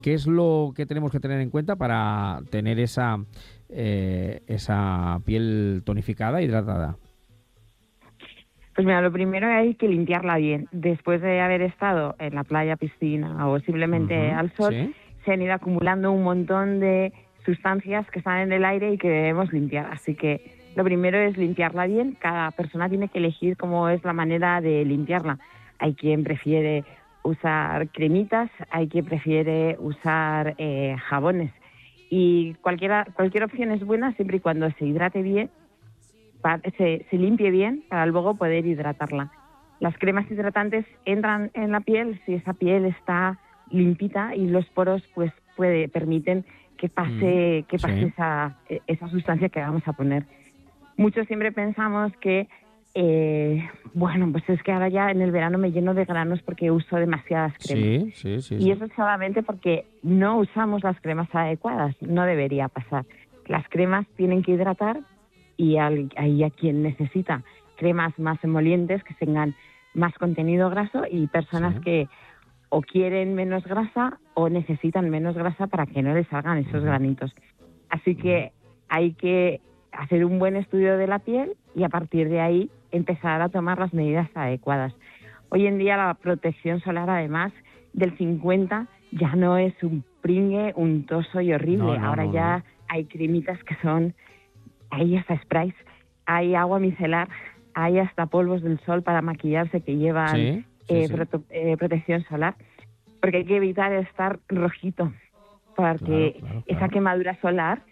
¿qué es lo que tenemos que tener en cuenta para tener esa piel tonificada, hidratada? Pues mira, lo primero hay que limpiarla bien. Después de haber estado en la playa, piscina o simplemente Ujú, al sol, sí. se han ido acumulando un montón de sustancias que están en el aire y que debemos limpiar. Así que lo primero es limpiarla bien. Cada persona tiene que elegir cómo es la manera de limpiarla. Hay quien prefiere usar cremitas, hay quien prefiere usar jabones. Y cualquier opción es buena siempre y cuando se hidrate bien, se limpie bien para luego poder hidratarla. Las cremas hidratantes entran en la piel si esa piel está limpita y los poros pues permiten que pase Sí. esa sustancia que vamos a poner. Muchos siempre pensamos que bueno, pues es que ahora ya en el verano me lleno de granos porque uso demasiadas cremas. Sí, sí, sí, Y sí. eso es solamente porque no usamos las cremas adecuadas. No debería pasar. Las cremas tienen que hidratar y ahí a quien necesita cremas más emolientes que tengan más contenido graso y personas Sí. que o quieren menos grasa o necesitan menos grasa para que no les salgan esos Ujú, granitos. Así ujú. que hay que hacer un buen estudio de la piel y a partir de ahí empezar a tomar las medidas adecuadas. Hoy en día la protección solar, además del 50, ya no es un pringue untoso y No, horrible. no, Ahora no, no. ya hay cremitas que son, hay hasta sprays, hay agua micelar, hay hasta polvos del sol para maquillarse que llevan Sí, sí, sí. protección solar, porque hay que evitar estar rojito, Claro, porque claro, esa claro. quemadura solar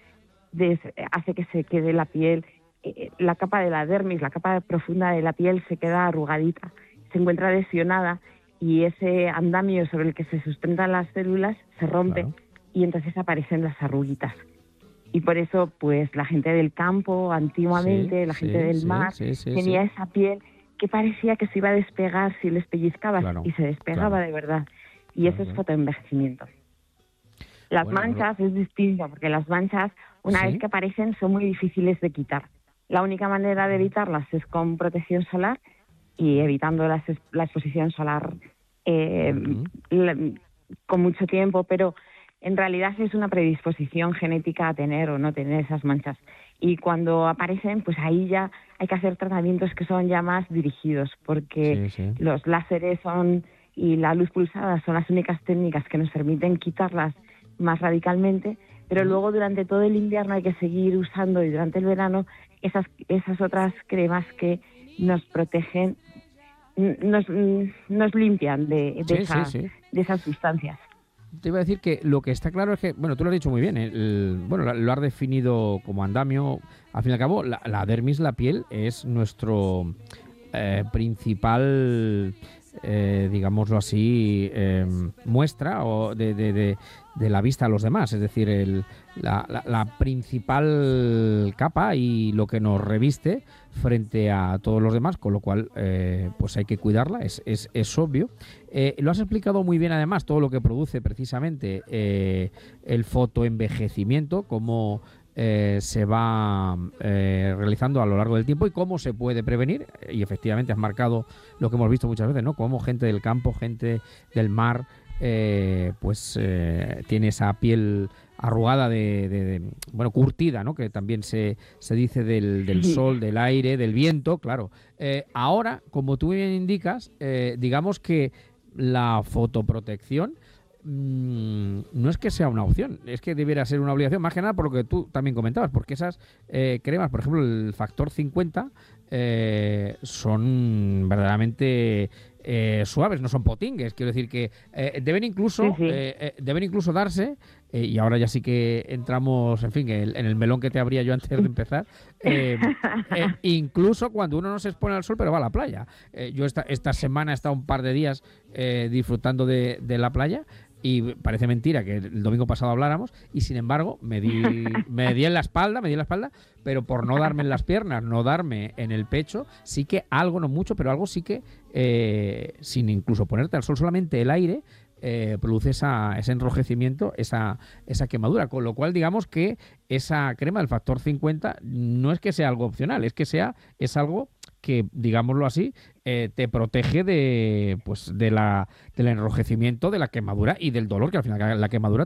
hace que se quede la piel, la capa de la dermis, la capa profunda de la piel se queda arrugadita, se encuentra lesionada y ese andamio sobre el que se sustentan las células se rompe Claro. y entonces aparecen las arruguitas. Y por eso, pues la gente del campo, Sí, antiguamente, la gente sí, del sí, mar, sí, sí, tenía sí. esa piel que parecía que se iba a despegar si les pellizcabas Claro, y se despegaba claro, de verdad. Y eso claro, es claro. fotoenvejecimiento. Las Bueno, manchas es distinto, porque las manchas, una vez sí. que aparecen, son muy difíciles de quitar. La única manera de evitarlas es con protección solar y evitando la exposición solar eh, Ujú. la- con mucho tiempo, pero en realidad es una predisposición genética a tener o no tener esas manchas. Y cuando aparecen, pues ahí ya hay que hacer tratamientos que son ya más dirigidos, porque Sí, sí. los láseres y la luz pulsada son las únicas técnicas que nos permiten quitarlas más radicalmente, pero Ujú. luego durante todo el invierno hay que seguir usando y durante el verano esas otras cremas que nos protegen, nos limpian Sí, sí, sí. de esas sustancias. Te iba a decir que lo que está claro es que, bueno, tú lo has dicho muy bien, bueno, lo has definido como andamio. Al fin y al cabo, la dermis, la piel, es nuestro principal, digámoslo así, muestra de la vista a los demás. Es decir, la principal capa y lo que nos reviste frente a todos los demás, con lo cual pues hay que cuidarla, es obvio. Lo has explicado muy bien además, todo lo que produce precisamente el fotoenvejecimiento, cómo se va realizando a lo largo del tiempo y cómo se puede prevenir. Y efectivamente has marcado lo que hemos visto muchas veces, ¿no? Cómo gente del campo, gente del mar, tiene esa piel arrugada bueno, curtida, ¿no? Que también se dice del Sí. sol, del aire, del viento, claro. Ahora, como tú bien indicas, digamos que la fotoprotección no es que sea una opción, es que debiera ser una obligación, más que nada por lo que tú también comentabas, porque esas cremas, por ejemplo, el factor 50, son verdaderamente suaves, no son potingues. Quiero decir que Sí, sí. deben incluso darse, y ahora ya sí que entramos, en fin, en el melón que te abría yo antes de empezar, eh, incluso cuando uno no se expone al sol, pero va a la playa. Yo esta semana he estado un par de días disfrutando de la playa y parece mentira que el domingo pasado habláramos y sin embargo me di en la espalda, pero por no darme en las piernas, no darme en el pecho, sí que algo, no mucho, pero algo sí que, sin incluso ponerte al sol, solamente el aire produce ese enrojecimiento, esa quemadura, con lo cual digamos que esa crema del factor 50 no es que sea algo opcional, es algo que, digámoslo así, te protege pues del enrojecimiento, de la quemadura y del dolor, que al final la quemadura